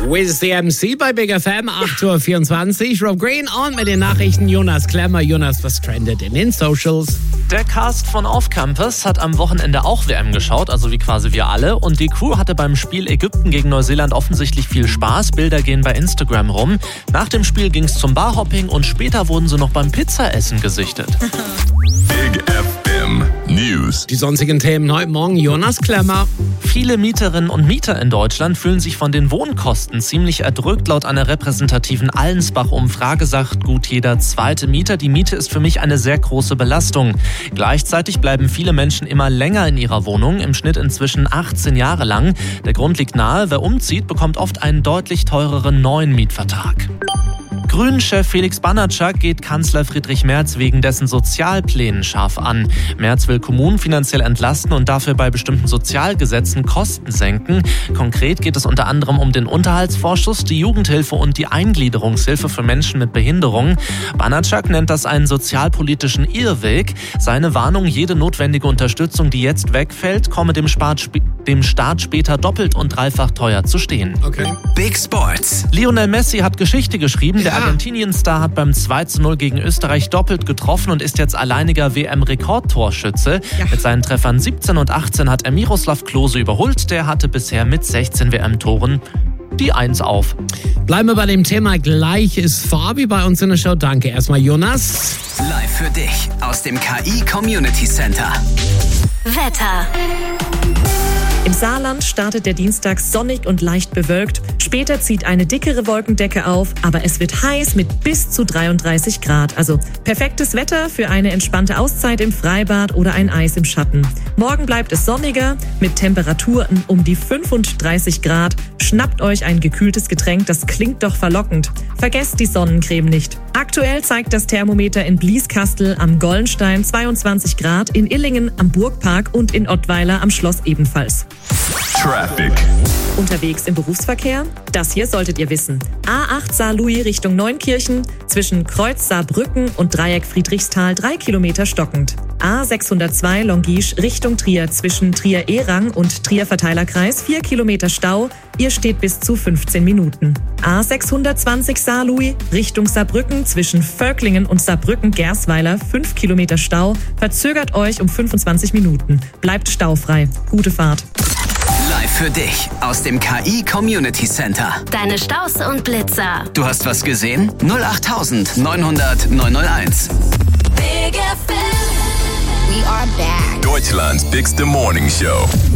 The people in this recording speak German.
With the MC bei Big FM, 8.24 Uhr. Rob Green und mit den Nachrichten Jonas Klemmer. Jonas, was trendet in den Socials? Der Cast von Off Campus hat am Wochenende auch WM geschaut, also wie quasi wir alle. Und die Crew hatte beim Spiel Ägypten gegen Neuseeland offensichtlich viel Spaß. Bilder gehen bei Instagram rum. Nach dem Spiel ging es zum Barhopping und später wurden sie noch beim Pizzaessen gesichtet. Big FM News. Die sonstigen Themen heute Morgen, Jonas Klemmer. Viele Mieterinnen und Mieter in Deutschland fühlen sich von den Wohnkosten ziemlich erdrückt. Laut einer repräsentativen Allensbach-Umfrage sagt gut jeder zweite Mieter, die Miete ist für mich eine sehr große Belastung. Gleichzeitig bleiben viele Menschen immer länger in ihrer Wohnung, im Schnitt inzwischen 18 Jahre lang. Der Grund liegt nahe, wer umzieht, bekommt oft einen deutlich teureren neuen Mietvertrag. Grünen-Chef Felix Banatschak geht Kanzler Friedrich Merz wegen dessen Sozialplänen scharf an. Merz will Kommunen finanziell entlasten und dafür bei bestimmten Sozialgesetzen Kosten senken. Konkret geht es unter anderem um den Unterhaltsvorschuss, die Jugendhilfe und die Eingliederungshilfe für Menschen mit Behinderung. Banatschak nennt das einen sozialpolitischen Irrweg. Seine Warnung, jede notwendige Unterstützung, die jetzt wegfällt, komme dem Staat später doppelt und dreifach teuer zu stehen. Okay. Big Sports. Lionel Messi hat Geschichte geschrieben. Der Argentinien-Star hat beim 2:0 gegen Österreich doppelt getroffen und ist jetzt alleiniger WM-Rekordtorschütze. Ja. Mit seinen Treffern 17 und 18 hat er Miroslav Klose überholt. Der hatte bisher mit 16 WM-Toren die 1 auf. Bleiben wir bei dem Thema. Gleich ist Fabi bei uns in der Show. Danke erstmal, Jonas. Live für dich aus dem KI Community Center. Wetter. Im Saarland startet der Dienstag sonnig und leicht bewölkt. Später zieht eine dickere Wolkendecke auf, aber es wird heiß mit bis zu 33 Grad. Also perfektes Wetter für eine entspannte Auszeit im Freibad oder ein Eis im Schatten. Morgen bleibt es sonniger mit Temperaturen um die 35 Grad. Schnappt euch ein gekühltes Getränk, das klingt doch verlockend. Vergesst die Sonnencreme nicht. Aktuell zeigt das Thermometer in Blieskastel am Gollenstein 22 Grad, in Illingen am Burgpark und in Ottweiler am Schloss ebenfalls. Traffic. Unterwegs im Berufsverkehr? Das hier solltet ihr wissen. A8 Saarlouis Richtung Neunkirchen, zwischen Kreuz Saarbrücken und Dreieck Friedrichsthal 3 Kilometer stockend. A602 Longisch Richtung Trier, zwischen Trier-Erang und Trier-Verteilerkreis 4 Kilometer Stau, ihr steht bis zu 15 Minuten. A620 Saarlouis Richtung Saarbrücken, zwischen Völklingen und Saarbrücken-Gersweiler 5 Kilometer Stau, verzögert euch um 25 Minuten. Bleibt staufrei. Gute Fahrt. Live für dich aus dem KI Community Center. Deine Staus und Blitzer. Du hast was gesehen? 08900 901. Big FM. We are back. Deutschland's bigste Morning Show.